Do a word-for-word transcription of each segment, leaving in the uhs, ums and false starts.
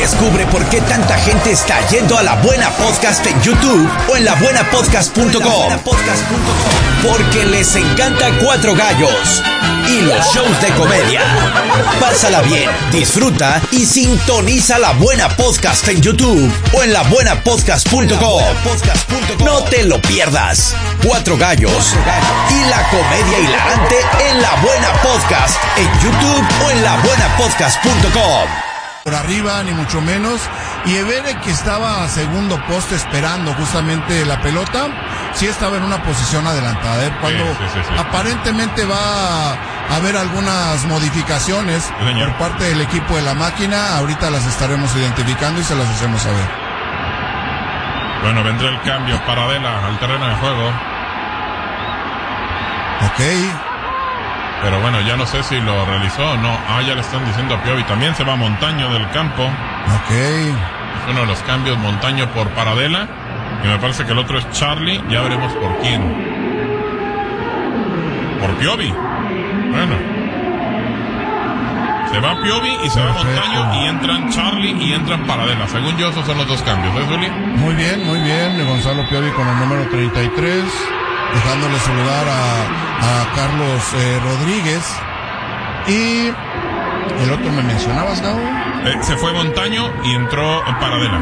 Descubre por qué tanta gente está yendo a La Buena Podcast en YouTube o en la buena podcast punto com. Porque les encanta Cuatro Gallos y los shows de comedia. Pásala bien, disfruta y sintoniza La Buena Podcast en YouTube o en la buena podcast punto com. No te lo pierdas. Cuatro Gallos y la comedia hilarante en La Buena Podcast en YouTube o en la buena podcast punto com. Por arriba, ni mucho menos. Y Evere, que estaba a segundo poste esperando justamente la pelota, sí estaba en una posición adelantada, ¿eh? Cuando sí, sí, sí, sí. aparentemente va a haber algunas modificaciones sí, por parte del equipo de la máquina, ahorita las estaremos identificando y se las hacemos saber. Bueno, vendrá el cambio para Adela al terreno de juego. Ok. Pero bueno, ya no sé si lo realizó o no. Ah, ya le están diciendo a Piovi. También se va Montaño del campo. Ok. Es uno de los cambios, Montaño por Paradela. Y me parece que el otro es Charlie. Ya veremos por quién. Por Piovi. Bueno. Se va Piovi y se va Montaño. Y entran Charlie y entran Paradela. Según yo, esos son los dos cambios. ¿Eh, Zuli? Muy bien, muy bien. Gonzalo Piovi con el número treinta y tres. Dejándole saludar a, a Carlos eh, Rodríguez. Y el otro me mencionabas, Gabo. Eh, se fue Montaño y entró Paradela.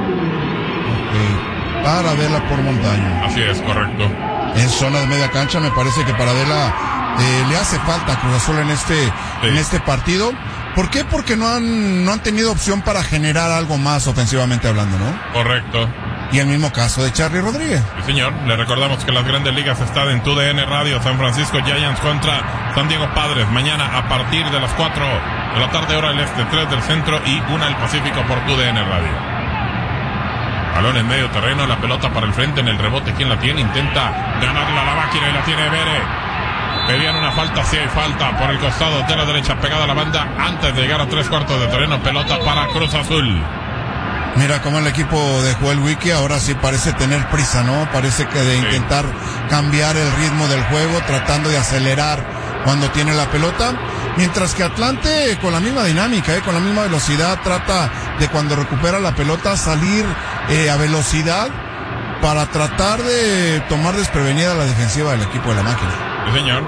Ok, Paradela por Montaño. Así es, correcto. En zona de media cancha me parece que Paradela eh, le hace falta a Cruz Azul en este, sí. en este partido. ¿Por qué? Porque no han, no han tenido opción para generar algo más ofensivamente hablando, ¿no? Correcto. Y el mismo caso de Charlie Rodríguez. Sí, señor. Le recordamos que las Grandes Ligas están en T U D N Radio. San Francisco Giants contra San Diego Padres. Mañana a partir de las cuatro de la tarde, hora del este, tres del centro y una del Pacífico por T U D N Radio. Balón en medio terreno, la pelota para el frente, en el rebote. ¿Quién la tiene? Intenta ganarla a la máquina y la tiene Evere. Pedían una falta, sí hay falta por el costado de la derecha, pegada a la banda antes de llegar a tres cuartos de terreno. Pelota para Cruz Azul. Mira cómo el equipo de Joel Wiki ahora sí parece tener prisa, ¿no? Parece que de intentar cambiar el ritmo del juego, tratando de acelerar cuando tiene la pelota. Mientras que Atlante con la misma dinámica, ¿eh? Con la misma velocidad, trata de cuando recupera la pelota salir eh, a velocidad para tratar de tomar desprevenida la defensiva del equipo de la máquina. Sí, señor.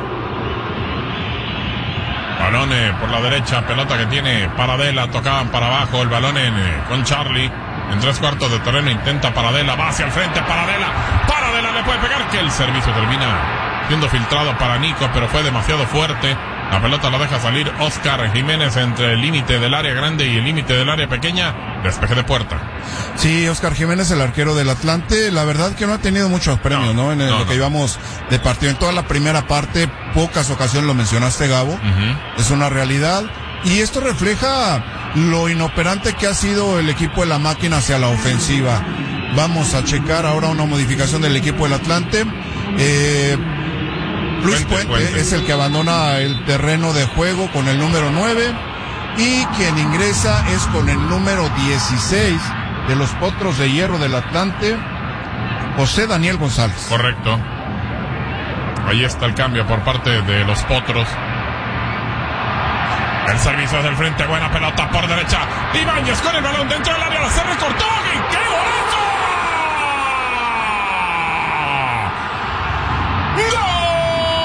Balón eh, por la derecha, pelota que tiene Paradela, tocaban para abajo, el balón en, eh, con Charlie, en tres cuartos de terreno, intenta Paradela, va hacia el frente, Paradela, Paradela le puede pegar, que el servicio termina siendo filtrado para Nico, pero fue demasiado fuerte, la pelota la deja salir Oscar Jiménez entre el límite del área grande y el límite del área pequeña, despeje de puerta. Sí, Oscar Jiménez, el arquero del Atlante, la verdad que no ha tenido muchos premios, ¿no? ¿no? En el, no, lo no. que íbamos de partido, en toda la primera parte, pocas ocasiones lo mencionaste, Gabo, uh-huh. Es una realidad, y esto refleja lo inoperante que ha sido el equipo de la máquina hacia la ofensiva. Vamos a checar ahora una modificación del equipo del Atlante. Eh, Luis Puente, Puente, Puente es el que abandona el terreno de juego con el número nueve, y quien ingresa es con el número dieciséis de los Potros de Hierro del Atlante, José Daniel González. Correcto. Ahí está el cambio por parte de los Potros. El servicio desde el frente, buena pelota por derecha. Ibáñez con el balón dentro del área, la se recortó. ¡Qué golazo!